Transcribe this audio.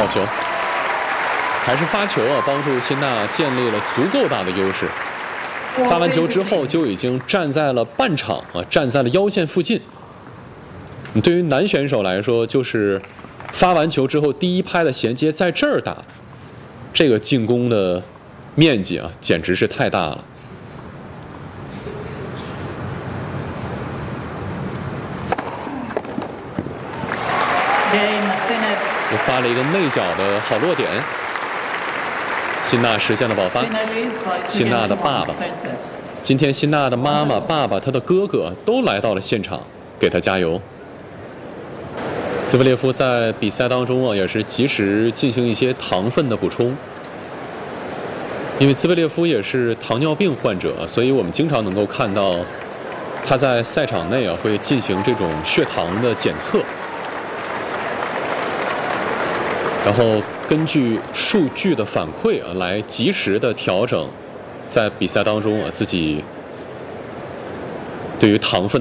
球，还是发球啊，帮助辛纳建立了足够大的优势。发完球之后就已经站在了半场啊，站在了腰线附近。对于男选手来说，就是发完球之后第一拍的衔接在这儿打，这个进攻的面积啊，简直是太大了。又发了一个内角的好落点，辛纳实现了爆发。辛纳的爸爸，今天辛纳的妈妈、爸爸、他的哥哥都来到了现场，给他加油。兹维列夫在比赛当中啊，也是及时进行一些糖分的补充，因为兹维列夫也是糖尿病患者，所以我们经常能够看到他在赛场内啊会进行这种血糖的检测。然后根据数据的反馈啊，来及时的调整，在比赛当中啊自己对于糖分